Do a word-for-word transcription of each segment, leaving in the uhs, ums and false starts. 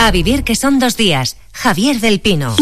A vivir que son dos días. Javier del Pino.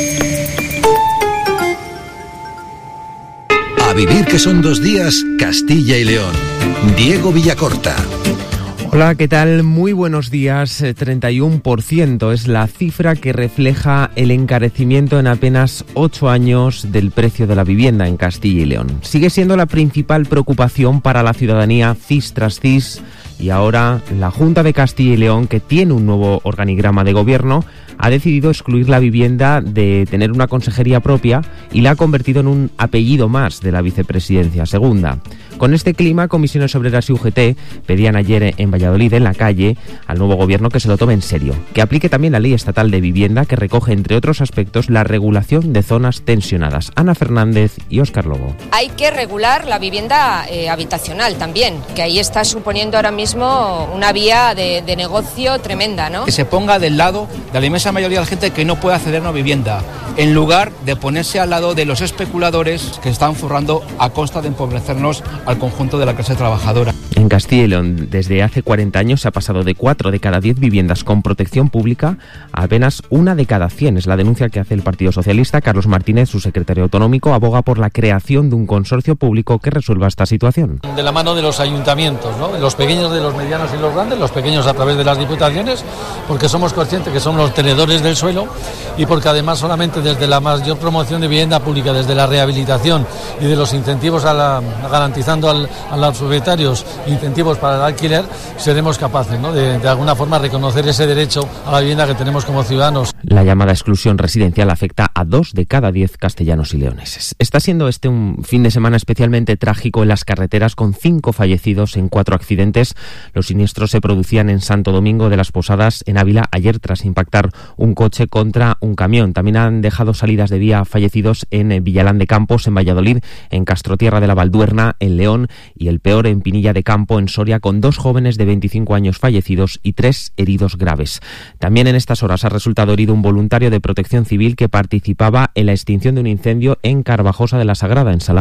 A vivir que son dos días, Castilla y León. Diego Villacorta. Hola, ¿qué tal? Muy buenos días. treinta y uno por ciento es la cifra que refleja el encarecimiento en apenas ocho años del precio de la vivienda en Castilla y León. Sigue siendo la principal preocupación para la ciudadanía cis tras cis, y ahora la Junta de Castilla y León, que tiene un nuevo organigrama de gobierno, ha decidido excluir la vivienda de tener una consejería propia y la ha convertido en un apellido más de la vicepresidencia segunda. Con este clima, Comisiones Obreras y U G T pedían ayer en Valladolid, en la calle, al nuevo gobierno que se lo tome en serio, que aplique también la Ley Estatal de Vivienda, que recoge, entre otros aspectos, la regulación de zonas tensionadas. Ana Fernández y Óscar Lobo. Hay que regular la vivienda eh, habitacional también, que ahí está suponiendo ahora mismo una vía de, de negocio tremenda, ¿no? Que se ponga del lado de la inmensa mayoría de la gente que no puede acceder a una vivienda, en lugar de ponerse al lado de los especuladores que están forrando a costa de empobrecernos al conjunto de la clase trabajadora. En Castilla y León, desde hace cuarenta años se ha pasado de cuatro de cada diez viviendas con protección pública a apenas una de cada cien. Es la denuncia que hace el Partido Socialista. Carlos Martínez, su secretario autonómico, aboga por la creación de un consorcio público que resuelva esta situación. De la mano de los ayuntamientos, ¿no? Los pequeños de los medianos y los grandes, los pequeños a través de las diputaciones, porque somos conscientes que son los tenedores del suelo y porque además solamente desde la mayor promoción de vivienda pública, desde la rehabilitación y de los incentivos a la, garantizando al, a los propietarios incentivos para el alquiler, seremos capaces, ¿no?, de, de alguna forma reconocer ese derecho a la vivienda que tenemos como ciudadanos. La llamada exclusión residencial afecta a dos de cada diez castellanos y leoneses. Está siendo este un fin de semana especialmente trágico en las carreteras, con cinco fallecidos en cuatro accidentes. Los siniestros se producían en Santo Domingo de las Posadas, en Ávila, ayer tras impactar un coche contra un camión. También han dejado salidas de vía fallecidos en Villalán de Campos, en Valladolid, en Castrotierra de la Valduerna, en León, y el peor en Pinilla de Campo, en Soria, con dos jóvenes de veinticinco años fallecidos y tres heridos graves. También en estas horas ha resultado herido un voluntario de Protección Civil que participaba en la extinción de un incendio en Carvajosa de la Sagrada, en Salamanca.